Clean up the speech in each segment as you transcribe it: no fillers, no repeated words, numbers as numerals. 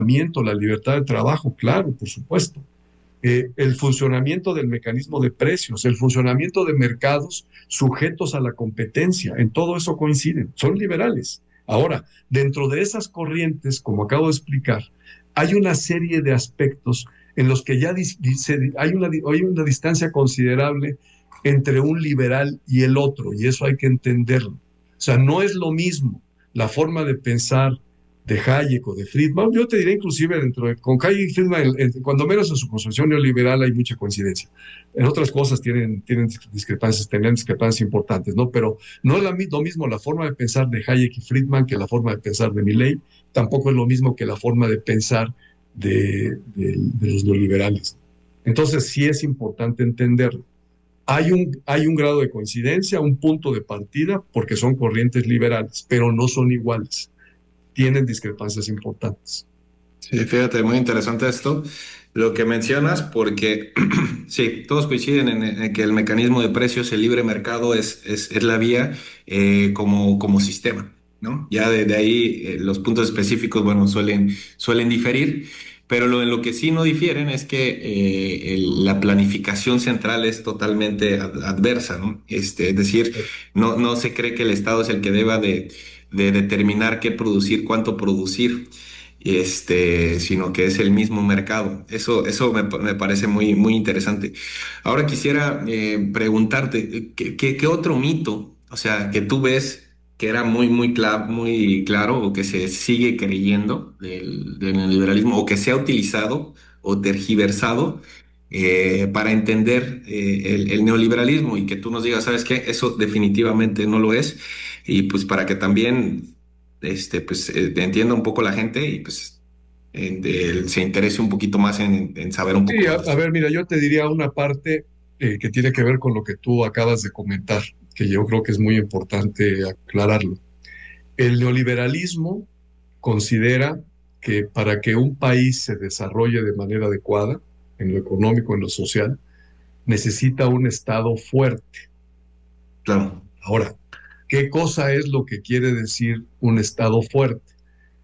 la libertad de trabajo, claro, por supuesto. El funcionamiento del mecanismo de precios, el funcionamiento de mercados sujetos a la competencia, en todo eso coinciden, son liberales. Ahora, dentro de esas corrientes, como acabo de explicar, hay una serie de aspectos en los que ya hay una distancia considerable entre un liberal y el otro, y eso hay que entenderlo. O sea, no es lo mismo la forma de pensar de Hayek o de Friedman. Yo te diré inclusive con Hayek y Friedman, cuando menos en su concepción neoliberal hay mucha coincidencia. En otras cosas tienen discrepancias importantes, ¿no? Pero no es lo mismo la forma de pensar de Hayek y Friedman que la forma de pensar de Milley, tampoco es lo mismo que la forma de pensar de los neoliberales. Entonces sí es importante entenderlo. Hay un grado de coincidencia, un punto de partida, porque son corrientes liberales, pero no son iguales, tienen discrepancias importantes. Sí, fíjate, muy interesante esto, lo que mencionas, porque sí, todos coinciden en que el mecanismo de precios, el libre mercado es la vía como sistema, ¿no? Ya de ahí los puntos específicos, bueno, suelen diferir, pero en lo que sí no difieren es que la planificación central es totalmente adversa, ¿no? Es decir, no se cree que el Estado es el que deba de determinar qué producir, cuánto producir, sino que es el mismo mercado. Eso me parece muy interesante. Ahora quisiera preguntarte, ¿qué otro mito, o sea, que tú ves que era muy claro o que se sigue creyendo del neoliberalismo o que se ha utilizado o tergiversado para entender el neoliberalismo y que tú nos digas, ¿sabes qué? Eso definitivamente no lo es. Y pues para que también pues entienda un poco la gente y pues se interese un poquito más en saber un poco Sí, más de a esto. ver, mira, yo te diría una parte que tiene que ver con lo que tú acabas de comentar, que yo creo que es muy importante aclararlo. El neoliberalismo considera que para que un país se desarrolle de manera adecuada, en lo económico, en lo social, necesita un Estado fuerte. Claro, Ahora, ¿qué cosa es lo que quiere decir un Estado fuerte?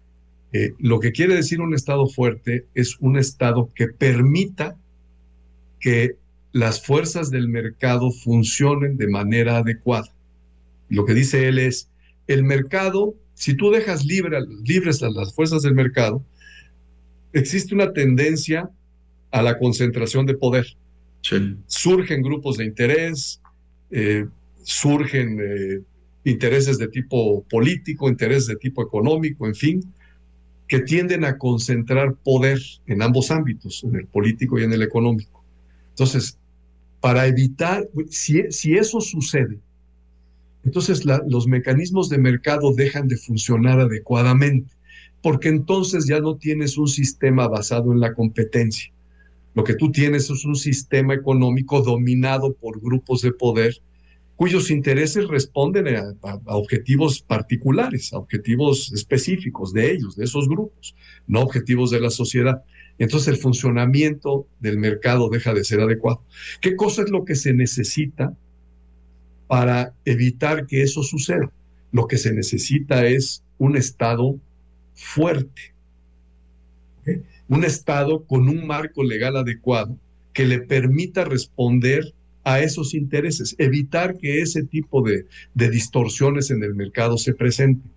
Lo que quiere decir un Estado fuerte es un Estado que permita que las fuerzas del mercado funcionen de manera adecuada. Lo que dice él es, el mercado, si tú dejas libres a las fuerzas del mercado, existe una tendencia a la concentración de poder. sí, Surgen grupos de interés, eh, surgen intereses de tipo político, intereses de tipo económico, en fin, que tienden a concentrar poder en ambos ámbitos, en el político y en el económico. Entonces, para evitar, si eso sucede, entonces los mecanismos de mercado dejan de funcionar adecuadamente, porque entonces ya no tienes un sistema basado en la competencia. Lo que tú tienes es un sistema económico dominado por grupos de poder cuyos intereses responden a objetivos particulares, a objetivos específicos de ellos, de esos grupos, no objetivos de la sociedad. Entonces el funcionamiento del mercado deja de ser adecuado. ¿Qué cosa es lo que se necesita para evitar que eso suceda? Lo que se necesita es un Estado fuerte, ¿okay? Un Estado con un marco legal adecuado que le permita responder a esos intereses, evitar que ese tipo de distorsiones en el mercado se presenten.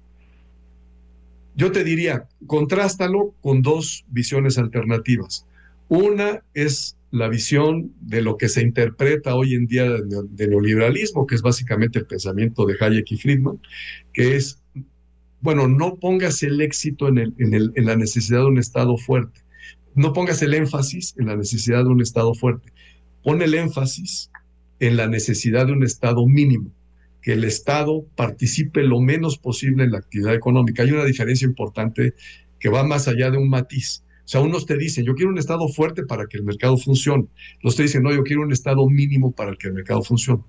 Yo te diría, contrástalo con dos visiones alternativas. Una es la visión de lo que se interpreta hoy en día de neoliberalismo, que es básicamente el pensamiento de Hayek y Friedman, que es, bueno, no pongas el éxito en la necesidad de un Estado fuerte, no pongas el énfasis en la necesidad de un Estado fuerte, pon el énfasis en la necesidad de un Estado mínimo, que el Estado participe lo menos posible en la actividad económica. Hay una diferencia importante que va más allá de un matiz. O sea, unos te dicen, yo quiero un Estado fuerte para que el mercado funcione. Los te dicen, no, yo quiero un Estado mínimo para que el mercado funcione.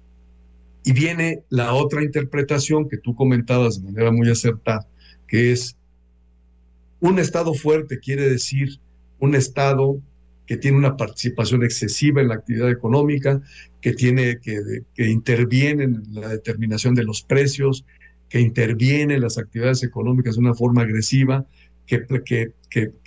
Y viene la otra interpretación que tú comentabas de manera muy acertada, que es un Estado fuerte quiere decir un Estado que tiene una participación excesiva en la actividad económica, que interviene en la determinación de los precios, que interviene en las actividades económicas de una forma agresiva, que